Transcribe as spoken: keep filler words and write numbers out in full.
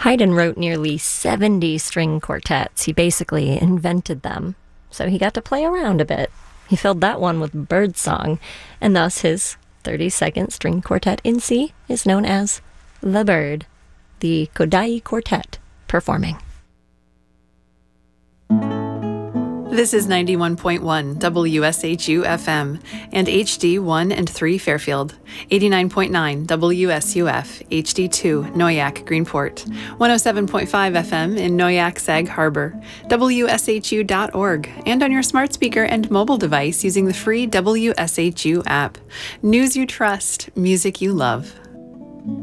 Haydn wrote nearly seventy string quartets. He basically invented them, so he got to play around a bit. He filled that one with birdsong, and thus his thirty-second string quartet in C is known as The Bird, the Kodály Quartet performing. This is ninety-one point one W S H U F M and H D one and three Fairfield, eighty-nine point nine W S U F, H D two Noyac Greenport, one oh seven point five F M in Noyac Sag Harbor, W S H U dot org, and on your smart speaker and mobile device using the free W S H U app. News you trust, music you love.